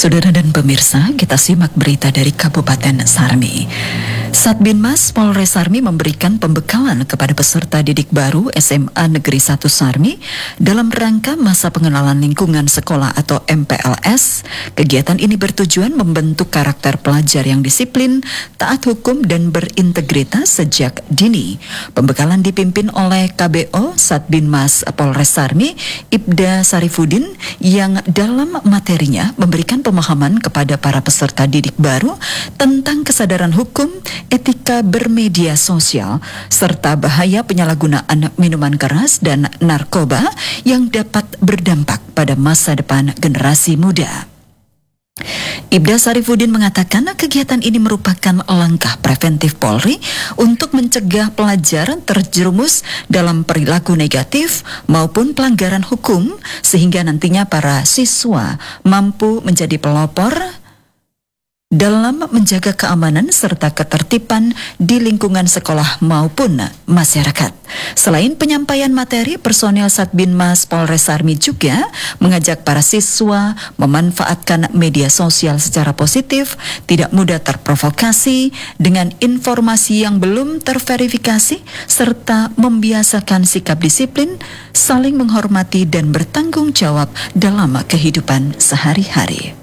Saudara dan pemirsa, kita simak berita dari Kabupaten Sarmi. Satbinmas Polres Sarmi memberikan pembekalan kepada peserta didik baru SMA Negeri 1 Sarmi dalam rangka masa pengenalan lingkungan sekolah atau MPLS. Kegiatan ini bertujuan membentuk karakter pelajar yang disiplin, taat hukum dan berintegritas sejak dini. Pembekalan dipimpin oleh KBO Satbinmas Polres Sarmi, Ibda Sarifudin, yang dalam materinya memberikan pemahaman kepada para peserta didik baru tentang kesadaran hukum, etika bermedia sosial, serta bahaya penyalahgunaan minuman keras dan narkoba yang dapat berdampak pada masa depan generasi muda. Ibda Sarifudin mengatakan kegiatan ini merupakan langkah preventif Polri untuk mencegah pelajar terjerumus dalam perilaku negatif maupun pelanggaran hukum, sehingga nantinya para siswa mampu menjadi pelopor dalam menjaga keamanan serta ketertiban di lingkungan sekolah maupun masyarakat. Selain penyampaian materi, personil Satbinmas Polres Sarmi juga mengajak para siswa memanfaatkan media sosial secara positif, tidak mudah terprovokasi dengan informasi yang belum terverifikasi, serta membiasakan sikap disiplin, saling menghormati dan bertanggung jawab dalam kehidupan sehari-hari.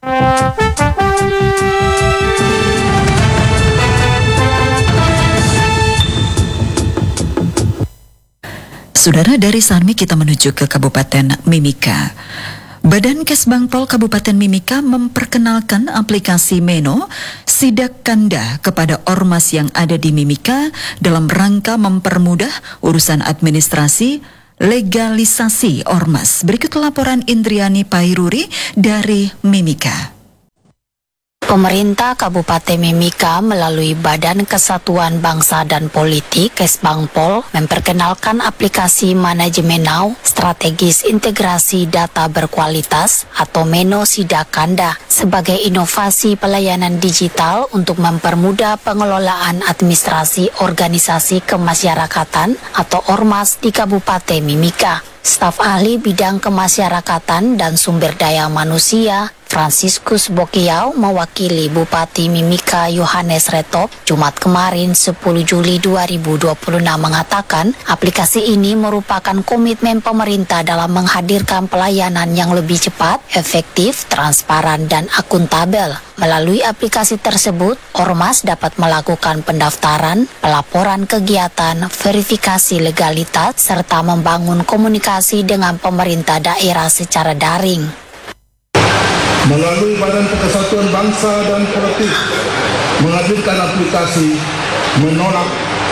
Saudara, dari Sarmi kita menuju ke Kabupaten Mimika. Badan Kesbangpol Kabupaten Mimika memperkenalkan aplikasi Meno Sidak Kanda kepada ormas yang ada di Mimika dalam rangka mempermudah urusan administrasi legalisasi ormas. Berikut laporan Indriani Pairuri dari Mimika. Pemerintah Kabupaten Mimika melalui Badan Kesatuan Bangsa dan Politik Kesbangpol memperkenalkan aplikasi manajemen now strategis integrasi data berkualitas atau Meno Sidak Kanda sebagai inovasi pelayanan digital untuk mempermudah pengelolaan administrasi organisasi kemasyarakatan atau ormas di Kabupaten Mimika. Staf ahli bidang kemasyarakatan dan sumber daya manusia Franciscus Bokiau mewakili Bupati Mimika Yohanes Retop Jumat kemarin 10 Juli 2026 mengatakan aplikasi ini merupakan komitmen pemerintah dalam menghadirkan pelayanan yang lebih cepat, efektif, transparan dan akuntabel. Melalui aplikasi tersebut, ormas dapat melakukan pendaftaran, pelaporan kegiatan, verifikasi legalitas, serta membangun komunikasi dengan pemerintah daerah secara daring. Melalui Badan Kesatuan Bangsa dan Politik menghadirkan aplikasi Menolak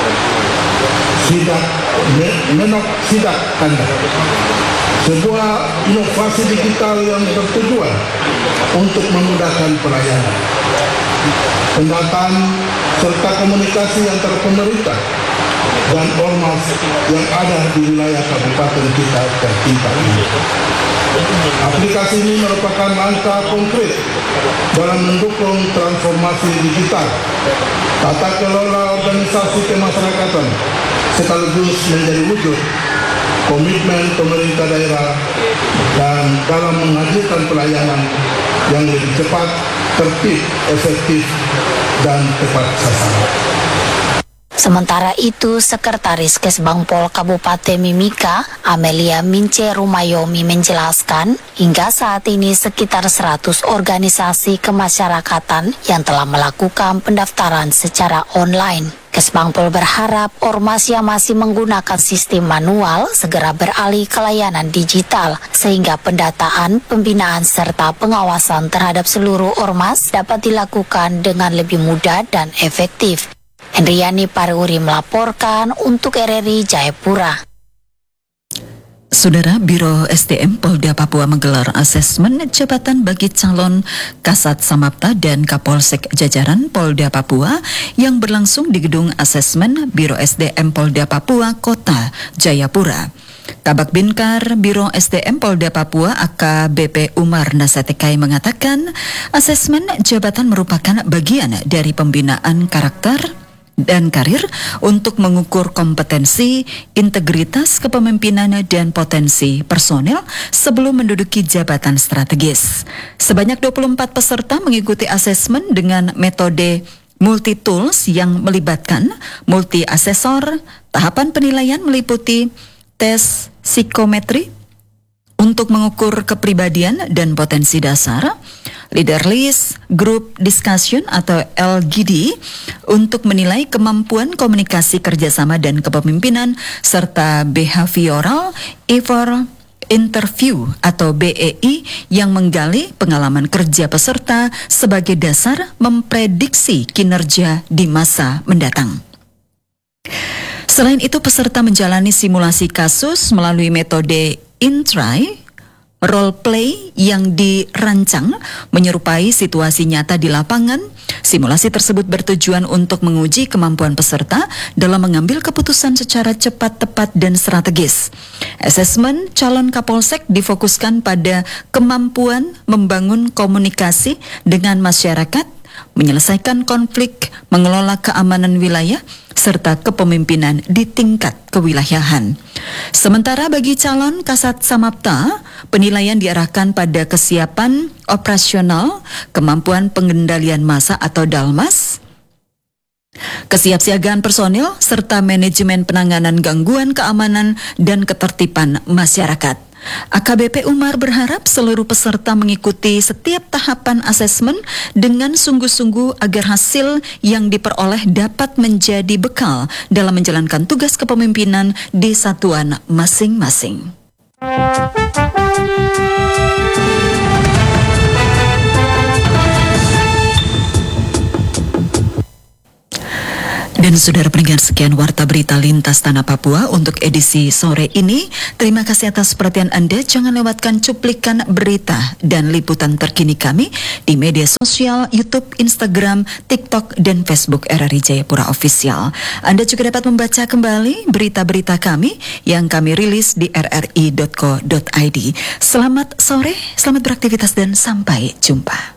Sidak Kanda, sebuah inovasi digital yang bertujuan untuk memudahkan pelayanan, pendataan serta komunikasi antara pemerintah dan ormas yang ada di wilayah kabupaten kita tertimpa ini. Aplikasi ini merupakan langkah konkret dalam mendukung transformasi digital, tata kelola organisasi kemasyarakatan, sekaligus menjadi wujud komitmen pemerintah daerah dan dalam menghadirkan pelayanan yang lebih cepat, tertib, efektif, dan tepat sasaran. Sementara itu, Sekretaris Kesbangpol Kabupaten Mimika, Amelia Mince Rumayomi menjelaskan, hingga saat ini sekitar 100 organisasi kemasyarakatan yang telah melakukan pendaftaran secara online. Kesbangpol berharap ormas yang masih menggunakan sistem manual segera beralih ke layanan digital, sehingga pendataan, pembinaan, serta pengawasan terhadap seluruh ormas dapat dilakukan dengan lebih mudah dan efektif. Indriani Pairuri melaporkan untuk RRI Jayapura. Saudara, Biro SDM Polda Papua menggelar asesmen jabatan bagi calon Kasat Samapta dan Kapolsek jajaran Polda Papua yang berlangsung di Gedung Asesmen Biro SDM Polda Papua Kota Jayapura. Kabak Binkar Biro SDM Polda Papua AKBP Umar Nasatekai mengatakan asesmen jabatan merupakan bagian dari pembinaan karakter, dan karir untuk mengukur kompetensi, integritas kepemimpinan dan potensi personel sebelum menduduki jabatan strategis. Sebanyak 24 peserta mengikuti asesmen dengan metode multi-tools yang melibatkan multi-asesor. Tahapan penilaian meliputi tes psikometri untuk mengukur kepribadian dan potensi dasar, leader list, group discussion atau LGD untuk menilai kemampuan komunikasi kerjasama dan kepemimpinan, serta behavioral interview atau BEI yang menggali pengalaman kerja peserta sebagai dasar memprediksi kinerja di masa mendatang. Selain itu, peserta menjalani simulasi kasus melalui metode in-try role play yang dirancang menyerupai situasi nyata di lapangan. Simulasi tersebut bertujuan untuk menguji kemampuan peserta dalam mengambil keputusan secara cepat, tepat, dan strategis. Asesmen calon Kapolsek difokuskan pada kemampuan membangun komunikasi dengan masyarakat, menyelesaikan konflik, mengelola keamanan wilayah, serta kepemimpinan di tingkat kewilayahan. Sementara bagi calon Kasat Samapta, penilaian diarahkan pada kesiapan operasional, kemampuan pengendalian massa atau Dalmas, kesiapsiagaan personil, serta manajemen penanganan gangguan keamanan dan ketertiban masyarakat. AKBP Umar berharap seluruh peserta mengikuti setiap tahapan asesmen dengan sungguh-sungguh agar hasil yang diperoleh dapat menjadi bekal dalam menjalankan tugas kepemimpinan di satuan masing-masing. Dan saudara pendengar, sekian Warta Berita Lintas Tanah Papua untuk edisi sore ini. Terima kasih atas perhatian Anda. Jangan lewatkan cuplikan berita dan liputan terkini kami di media sosial YouTube, Instagram, TikTok, dan Facebook RRI Jayapura Official. Anda juga dapat membaca kembali berita-berita kami yang kami rilis di rri.co.id. Selamat sore, selamat beraktivitas, dan sampai jumpa.